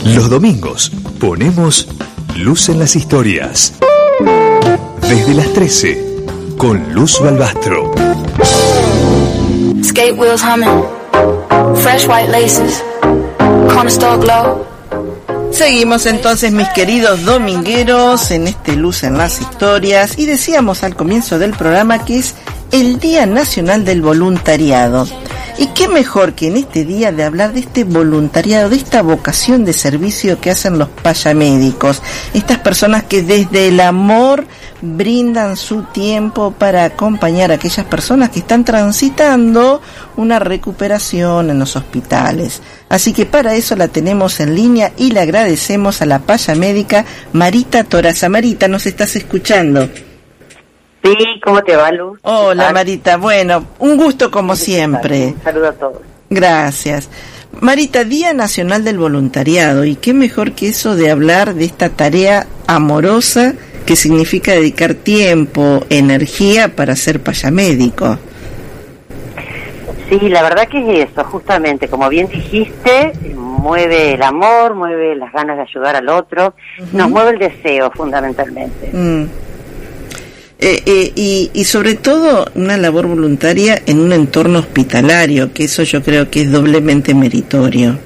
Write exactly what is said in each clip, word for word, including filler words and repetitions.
Los domingos ponemos luz en las historias. Desde las trece, con Luz Balbastro. Skate wheels humming, fresh white laces, corner store glow. Seguimos entonces, mis queridos domingueros, en este Luz en las Historias, y decíamos al comienzo del programa que es el Día Nacional del Voluntariado. Y qué mejor que en este día de hablar de este voluntariado, de esta vocación de servicio que hacen los payamédicos, estas personas que desde el amor brindan su tiempo para acompañar a aquellas personas que están transitando una recuperación en los hospitales. Así que para eso la tenemos en línea y le agradecemos a la payamédica Marita Toraza. Marita, ¿nos estás escuchando? Sí, ¿cómo te va, Luz? Hola, Marita. Bueno, un gusto como siempre. Un saludo a todos. Gracias. Marita, Día Nacional del Voluntariado, y qué mejor que eso de hablar de esta tarea amorosa que significa dedicar tiempo, energía para ser payamédico. Sí, la verdad que es eso, justamente, como bien dijiste, mueve el amor, mueve las ganas de ayudar al otro, uh-huh. Nos mueve el deseo, fundamentalmente. Mm. Eh, eh, y, y sobre todo una labor voluntaria en un entorno hospitalario, que eso yo creo que es doblemente meritorio.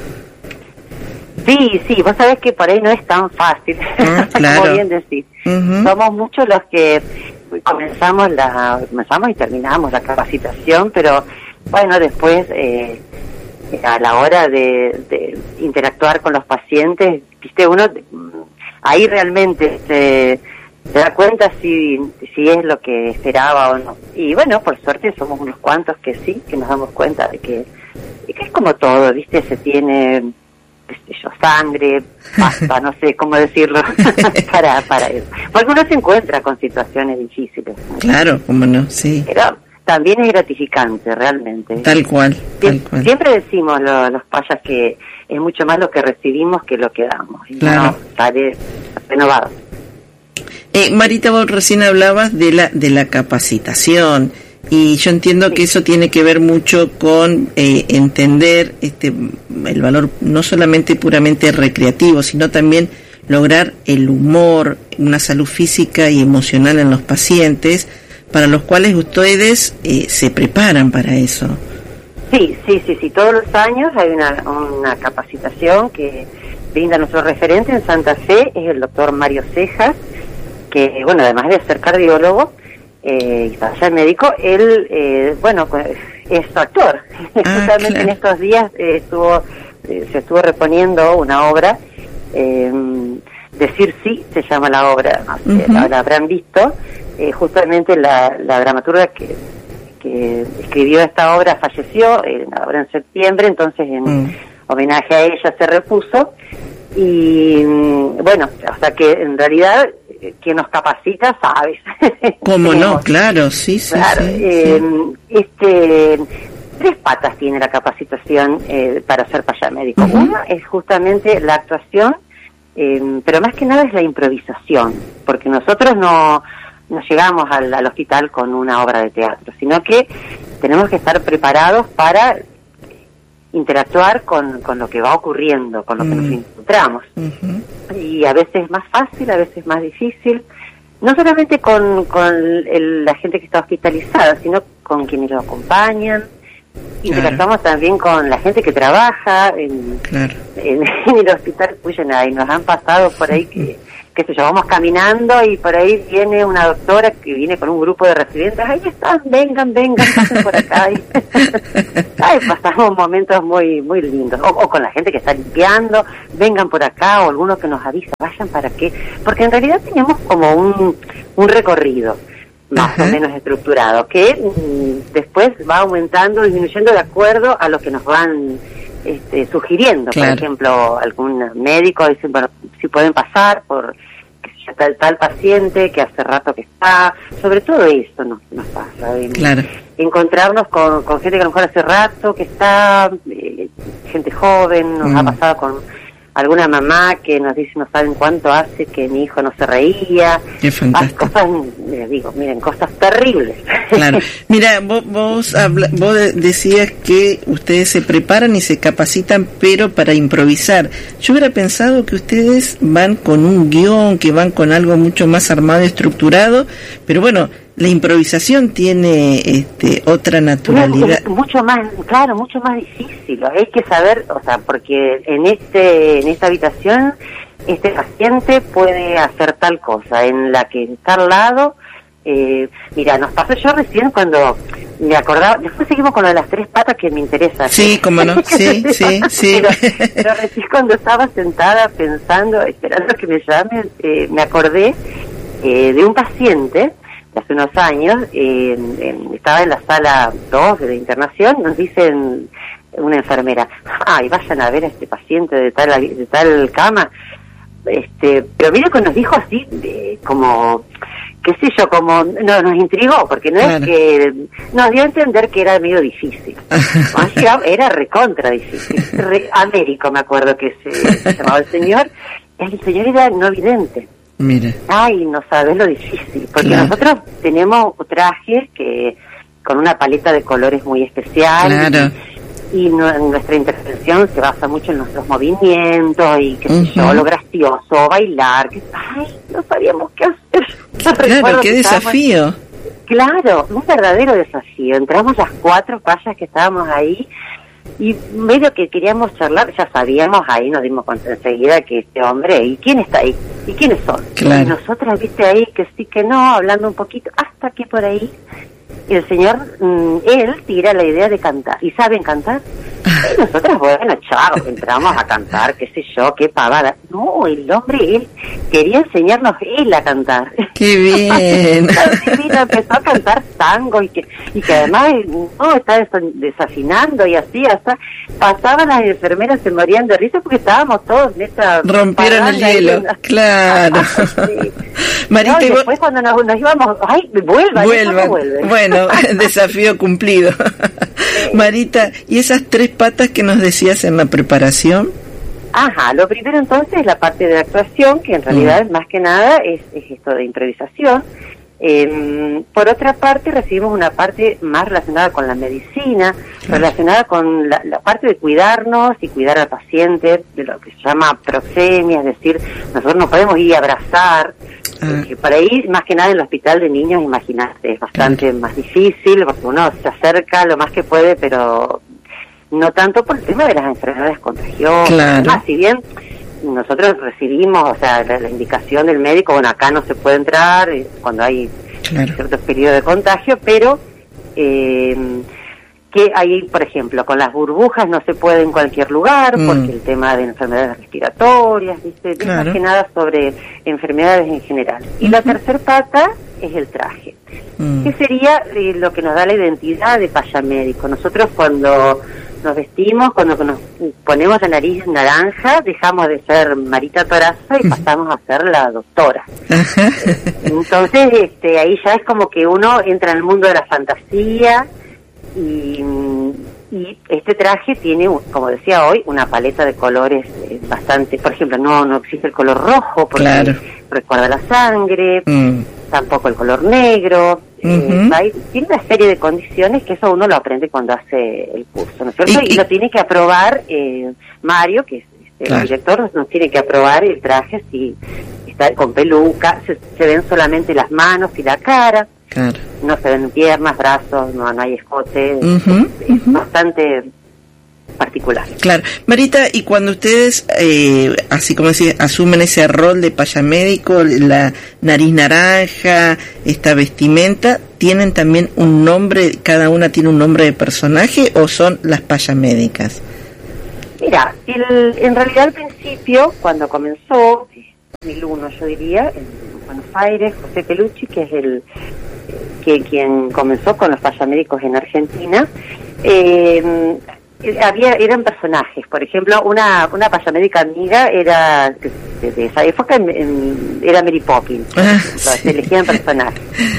Sí, sí, vos sabés que por ahí no es tan fácil, ah, claro. Como bien decís. Uh-huh. Somos muchos los que comenzamos la comenzamos y terminamos la capacitación, pero bueno, después eh, a la hora de, de interactuar con los pacientes, viste, uno ahí realmente se, se da cuenta si, si es lo que esperaba o no. Y bueno, por suerte somos unos cuantos que sí, que nos damos cuenta de que, de que es como todo, viste, se tiene... yo, sangre, pasta, no sé cómo decirlo, para para eso. Porque uno se encuentra con situaciones difíciles. Claro, cómo no, sí. Pero también es gratificante, realmente. Tal cual, tal Sie- cual. Siempre decimos lo, los payas que es mucho más lo que recibimos que lo que damos. Y claro. No, sale renovado. Eh, Marita, vos recién hablabas de la de la capacitación. Y yo entiendo sí. que eso tiene que ver mucho con eh, entender este el valor no solamente puramente recreativo, sino también lograr el humor, una salud física y emocional en los pacientes, para los cuales ustedes eh, se preparan para eso. Sí, sí, sí, sí. Todos los años hay una, una capacitación que brinda nuestro referente en Santa Fe, es el doctor Mario Cejas, que, bueno, además de ser cardiólogo, Eh, y para ser médico, él, eh, bueno, es actor. Ah, justamente claro. En estos días eh, estuvo eh, se estuvo reponiendo una obra, eh, Decir Sí se llama la obra, no sé, uh-huh. la, la habrán visto, eh, justamente la, la dramaturga que, que escribió esta obra falleció, eh, ahora en septiembre, entonces en uh-huh. homenaje a ella se repuso, y bueno, o sea que en realidad quien nos capacita sabe. ¿Cómo no? Claro, sí, sí, claro, sí, eh, sí. Este, tres patas tiene la capacitación eh, para ser payamédico. Uh-huh. Una es justamente la actuación, eh, pero más que nada es la improvisación, porque nosotros no, no llegamos al, al hospital con una obra de teatro, sino que tenemos que estar preparados para interactuar con, con lo que va ocurriendo, con lo que mm. nos encontramos. Uh-huh. Y a veces es más fácil, a veces es más difícil, no solamente con, con el, la gente que está hospitalizada, sino con quienes lo acompañan. Claro. Interactuamos también con la gente que trabaja en, claro. en, en el hospital Cuyenay, y nos han pasado por ahí que, qué sé yo, vamos caminando y por ahí viene una doctora que viene con un grupo de residentes, ahí están, vengan, vengan, pasen por acá. Y, ay, pasamos momentos muy muy lindos. O, o con la gente que está limpiando, vengan por acá, o alguno que nos avisa, vayan para qué. Porque en realidad tenemos como un, un recorrido más Ajá. o menos estructurado, que mm, después va aumentando, disminuyendo de acuerdo a lo que nos van este, sugiriendo. Claro. Por ejemplo, algún médico dice, bueno, si pueden pasar por tal, tal paciente que hace rato que está, sobre todo eso nos, nos pasa. En, claro. Encontrarnos con, con gente que a lo mejor hace rato que está, eh, gente joven, nos mm. ha pasado con alguna mamá que nos dice no saben cuánto hace que mi hijo no se reía. Qué fantástico. Cosas, les digo, miren, cosas terribles. Claro. Mira, vos vos, habla, vos decías que ustedes se preparan y se capacitan, pero para improvisar. Yo hubiera pensado que ustedes van con un guión, que van con algo mucho más armado, estructurado, pero bueno, la improvisación tiene este, otra naturalidad. Es mucho más, claro, mucho más difícil. Hay que saber, o sea, porque en este, en esta habitación, este paciente puede hacer tal cosa, en la que está al lado. Eh, mira, nos pasó yo recién cuando me acordaba, después seguimos con lo de las tres patas que me interesa. Sí, cómo no, sí, sí, sí. Pero, pero recién cuando estaba sentada pensando, esperando que me llamen, eh, me acordé eh, de un paciente hace unos años, eh, en, estaba en la sala dos de internación, nos dicen una enfermera, ay, vayan a ver a este paciente de tal de tal cama, este, pero mira que nos dijo así, de, como, qué sé yo, como, no, nos intrigó, porque no claro. es que, nos dio a entender que era medio difícil, era recontra difícil, Re, Américo me acuerdo que se, se llamaba el señor, el señor era no vidente. Mira. Ay, no sabes lo difícil, porque claro. nosotros tenemos trajes que con una paleta de colores muy especial claro. y, y no, nuestra intervención se basa mucho en nuestros movimientos y qué uh-huh. sé yo, lo gracioso, bailar, que, ay, no sabíamos qué hacer. Claro, qué desafío. Estábamos, claro, un verdadero desafío. Entramos las cuatro payas que estábamos ahí y medio que queríamos charlar, ya sabíamos, ahí nos dimos cuenta enseguida que este hombre, ¿y quién está ahí? ¿Y quiénes son? Claro. Y nosotras, viste, ahí que sí, que no, hablando un poquito, hasta que por ahí el señor, mmm, él tira la idea de cantar. ¿Y saben cantar? Y nosotras, bueno, chao, entramos a cantar, qué sé yo, qué pavada. No, el hombre, él quería enseñarnos él a cantar. ¡Qué bien! Divino, empezó a cantar tango y que y que además no está desafinando y así, hasta pasaban las enfermeras, se morían de risa porque estábamos todos en esta... Rompieron el hielo, una... claro. Sí. Marita, no, y después vos... cuando nos, nos íbamos, ¡ay, vuelvan! Vuelvan, vuelven. Bueno, desafío cumplido. Marita, ¿y esas tres patas que nos decías en la preparación? Ajá, lo primero entonces es la parte de actuación, que en realidad mm. más que nada es, es esto de improvisación. Eh, por otra parte recibimos una parte más relacionada con la medicina, claro. relacionada con la, la parte de cuidarnos y cuidar al paciente, de lo que se llama proxemia, es decir, nosotros no podemos ir a abrazar, ah. eh, para ir más que nada en el hospital de niños, imagínate, es bastante claro. más difícil, porque uno se acerca lo más que puede, pero no tanto por el tema de las enfermedades contagiosas. Claro. Ah, si bien nosotros recibimos, o sea, la, la indicación del médico, bueno, acá no se puede entrar eh, cuando hay claro. ciertos periodos de contagio, pero eh, que hay, por ejemplo, con las burbujas no se puede en cualquier lugar, mm. porque el tema de enfermedades respiratorias, ¿viste? Claro. Más que nada sobre enfermedades en general. Y uh-huh. la tercer pata es el traje, mm. que sería eh, lo que nos da la identidad de payamédico. Nosotros cuando nos vestimos, cuando nos ponemos la nariz naranja, dejamos de ser Marita Torazo y pasamos a ser la doctora. Entonces, este, ahí ya es como que uno entra en el mundo de la fantasía y, y este traje tiene, como decía hoy, una paleta de colores eh, bastante, por ejemplo, no no existe el color rojo porque claro. recuerda la sangre, mm. tampoco el color negro. Uh-huh. Eh, hay, tiene una serie de condiciones que eso uno lo aprende cuando hace el curso, ¿no es cierto? Y, y lo tiene que aprobar eh, Mario, que es este, claro. el director, nos tiene que aprobar el traje si está con peluca, se, se ven solamente las manos y la cara, claro. no se ven piernas, brazos, no, no hay escote, uh-huh. es, es uh-huh. bastante particular. Claro. Marita, y cuando ustedes, eh, así como decía, asumen ese rol de payamédico, la nariz naranja, esta vestimenta, ¿tienen también un nombre, cada una tiene un nombre de personaje o son las payamédicas? Mira, el, en realidad al principio, cuando comenzó, en dos mil uno yo diría, en Buenos Aires, José Pelucci, que es el que quien comenzó con los payamédicos en Argentina, eh, había eran personajes, por ejemplo, una una payamédica amiga era de, de esa época en, en, era Mary Poppins, ah, sí. se elegían personajes.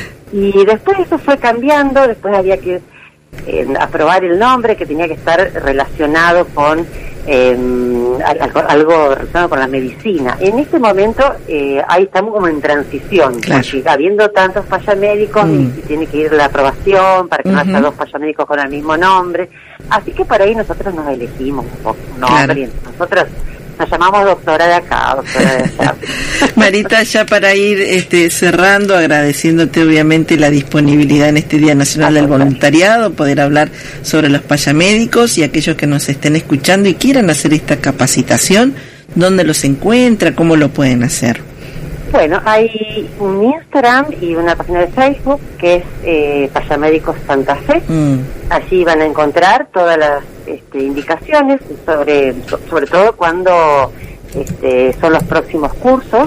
Y después eso fue cambiando, después había que eh, aprobar el nombre que tenía que estar relacionado con eh, algo, algo relacionado con la medicina. En este momento eh, ahí estamos como en transición, claro. porque habiendo tantos payamédicos mm. y, y tiene que ir la aprobación para que uh-huh. no haya dos payamédicos con el mismo nombre, así que por ahí nosotros nos elegimos un poco un nombre, claro. y nosotros nos llamamos doctora de acá, doctora de allá. Marita, ya para ir este, cerrando, agradeciéndote obviamente la disponibilidad en este Día Nacional del Voluntariado, poder hablar sobre los payamédicos y aquellos que nos estén escuchando y quieran hacer esta capacitación, ¿dónde los encuentra? ¿Cómo lo pueden hacer? Bueno, hay un Instagram y una página de Facebook que es eh, Payamédicos Santa Fe. Mm. Allí van a encontrar todas las este, indicaciones sobre, sobre todo cuando este, son los próximos cursos.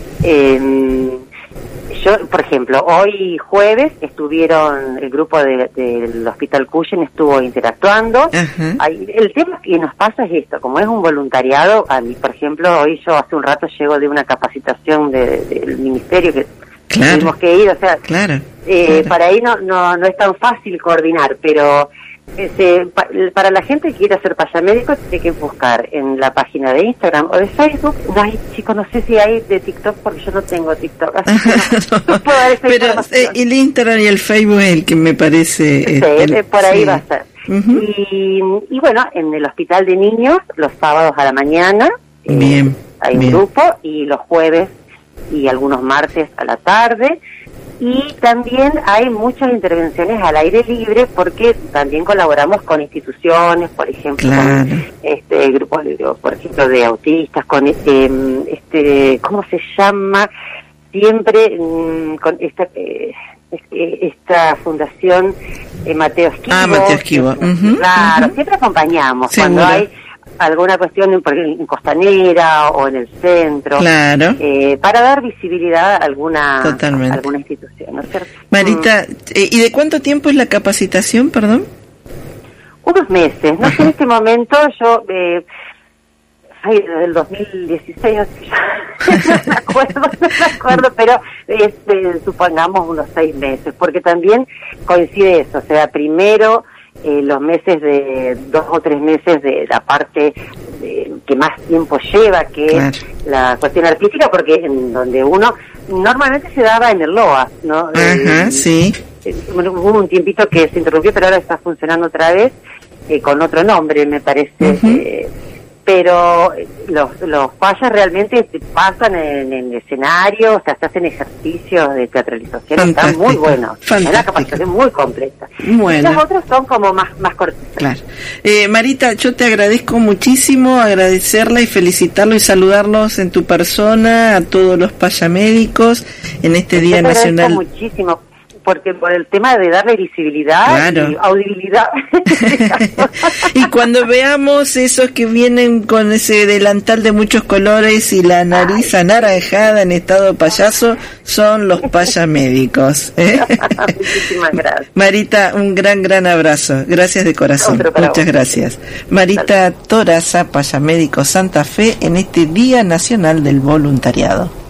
Eh, yo, por ejemplo, hoy jueves estuvieron, el grupo de, del Hospital Cuyen estuvo interactuando. Uh-huh. Hay, el tema que nos pasa es esto, como es un voluntariado, a mí, por ejemplo, hoy yo hace un rato llego de una capacitación de, de, del ministerio que claro. tuvimos que ir, o sea, claro, eh, claro. para ahí no, no, no es tan fácil coordinar, pero Este, pa, para la gente que quiere hacer payamédico tiene que buscar en la página de Instagram o de Facebook. No hay, chicos, no sé si hay de TikTok porque yo no tengo TikTok, así que no, no puedo dar esa pero información. Eh, el Instagram y el Facebook es el que me parece sí, el, por ahí sí. va a ser. Uh-huh. y, y bueno, en el hospital de niños los sábados a la mañana bien, eh, hay bien. un grupo, y los jueves y algunos martes a la tarde. Y también hay muchas intervenciones al aire libre porque también colaboramos con instituciones, por ejemplo, claro. con este grupos, por ejemplo, de autistas, con este, este ¿cómo se llama? Siempre con esta eh, esta fundación eh, Mateo Esquivo. Ah, Mateo Esquivo. Uh-huh, claro, uh-huh. siempre acompañamos. Seguro. Cuando hay alguna cuestión en, en Costanera o en el centro, claro. eh, para dar visibilidad a alguna, Totalmente. a alguna institución, ¿no es cierto? Marita, mm. eh, ¿y de cuánto tiempo es la capacitación, perdón? Unos meses, no sé, en este momento yo, eh, ay, desde el dos mil dieciséis, no, sé, no me acuerdo, no me acuerdo, pero este, supongamos unos seis meses, porque también coincide eso, o sea, primero Eh, los meses de dos o tres meses de la parte de, que más tiempo lleva, que claro. es la cuestión artística, porque en donde uno normalmente se daba en el L O A, ¿no? Ajá, eh, sí. Eh, hubo un tiempito que se interrumpió, pero ahora está funcionando otra vez eh, con otro nombre, me parece. Uh-huh. eh, pero los los payas realmente pasan en, en el escenario, o sea, se hacen ejercicios de teatralización, fantástico, están muy buenos, es una capacitación muy completa. Bueno. Y los otros son como más más cortitos. Claro. Eh, Marita, yo te agradezco muchísimo, agradecerla y felicitarlo y saludarlos en tu persona, a todos los payamédicos en este yo Día te Nacional. Muchísimo. Porque por el tema de darle visibilidad claro. y audibilidad. Y cuando veamos esos que vienen con ese delantal de muchos colores y la nariz Ay. anaranjada en estado payaso, son los payamédicos. ¿eh? Muchísimas gracias. Marita, un gran, gran abrazo. Gracias de corazón. Muchas vos. gracias. Marita Toraza, Payamédico Santa Fe, en este Día Nacional del Voluntariado.